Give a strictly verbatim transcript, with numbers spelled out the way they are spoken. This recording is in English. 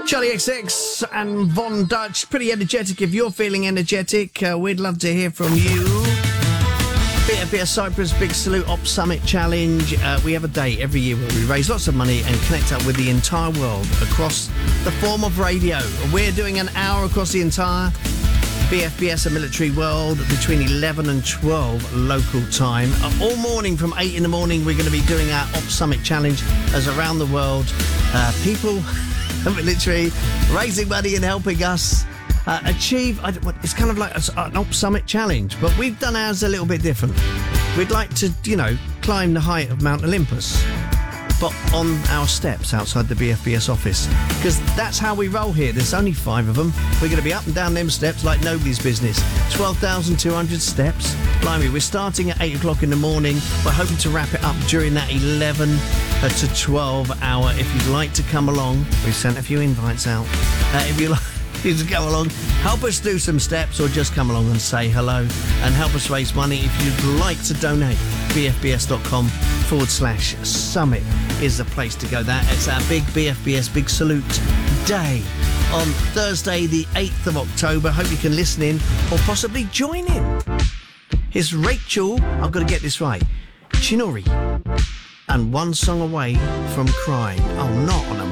Charlie X X and Von Dutch, pretty energetic. If you're feeling energetic, uh, we'd love to hear from you. B F B S Cyprus Big Salute Op Summit Challenge. Uh, we have a day every year where we raise lots of money and connect up with the entire world across the form of radio. We're doing an hour across the entire B F B S and military world between eleven and twelve local time. Uh, all morning from eight in the morning, we're going to be doing our Op Summit Challenge as around the world, uh, people, military, raising money and helping us uh, achieve, I don't, it's kind of like a, an Op Summit Challenge, but we've done ours a little bit different. We'd like to, you know, climb the height of Mount Olympus, but on our steps outside the B F B S office, because that's how we roll here. There's only five of them. We're going to be up and down them steps like nobody's business. twelve thousand two hundred steps. Blimey, we're starting at eight o'clock in the morning. We're hoping to wrap it up during that eleven to twelve hour. If you'd like to come along, we've sent a few invites out. Uh, if you like you to come along, help us do some steps, or just come along and say hello and help us raise money. If you'd like to donate, bfbs.com forward slash summit is the place to go. That it's our big B F B S Big Salute Day on Thursday the eighth of October. Hope you can listen in or possibly join in. Here's Rachel, I've got to get this right, Chinori, and One Song Away from Crying. Oh, not on a